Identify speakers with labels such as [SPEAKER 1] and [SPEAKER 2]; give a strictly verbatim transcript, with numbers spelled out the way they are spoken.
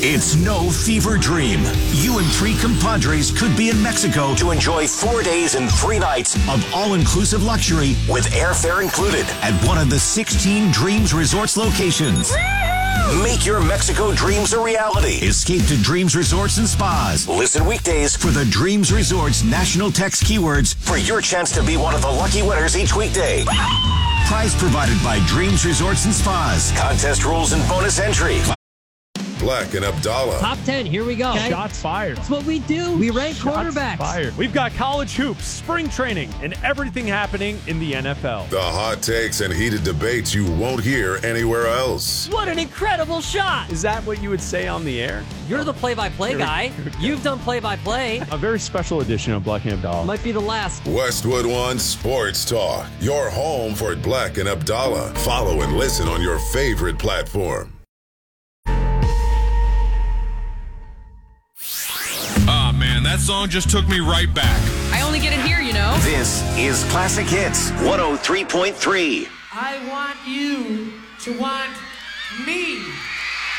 [SPEAKER 1] It's no fever dream. You and three compadres could be in Mexico to enjoy four days and three nights of all-inclusive luxury with airfare included at one of the sixteen Dreams Resorts locations. Make your Mexico dreams a reality. Escape to Dreams Resorts and Spas. Listen weekdays for the Dreams Resorts national text keywords for your chance to be one of the lucky winners each weekday. Prize provided by Dreams Resorts and Spas. Contest rules and bonus entry.
[SPEAKER 2] Black and Abdallah.
[SPEAKER 3] Top ten, here we go.
[SPEAKER 4] Okay. Shots fired.
[SPEAKER 3] That's what we do. We rank
[SPEAKER 4] Shots
[SPEAKER 3] quarterbacks.
[SPEAKER 4] fired. We've got college hoops, spring training, and everything happening in the N F L.
[SPEAKER 2] The hot takes and heated debates you won't hear anywhere else.
[SPEAKER 3] What an incredible shot.
[SPEAKER 4] Is that what you would say on the air?
[SPEAKER 3] You're the play-by-play guy. You've done play-by-play.
[SPEAKER 4] A very special edition of Black and Abdallah.
[SPEAKER 3] Might be the last.
[SPEAKER 2] Westwood One Sports Talk. Your home for Black and Abdallah. Follow and listen on your favorite platform.
[SPEAKER 5] Ah, man, that song just took me right back.
[SPEAKER 6] I only get it here, you know.
[SPEAKER 1] This is Classic Hits one oh three point three.
[SPEAKER 7] I want you to want me.